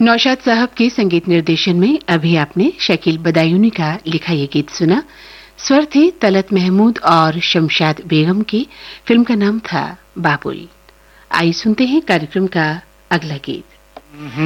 नौशाद साहब के संगीत निर्देशन में अभी आपने शकील बदायूनी का लिखा ये गीत सुना। स्वर थे तलत महमूद और शमशाद बेगम की। फिल्म का नाम था बाबुल। आइए सुनते हैं कार्यक्रम का अगला गीत।